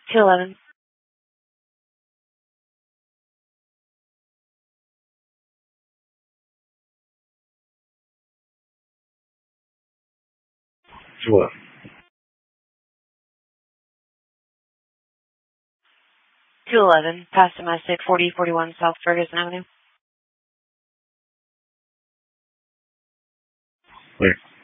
211. 2. 211, past domestic, 4041 South Ferguson Avenue. Where?